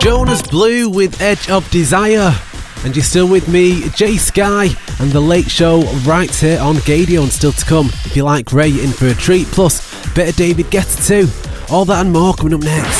Jonas Blue with Edge of Desire. And you're still with me, Jay Sky, and The Late Show right here on Gadio, and still to come. If you like Ray, you're in for a treat. Plus, bit of David Guetta too. All that and more coming up next.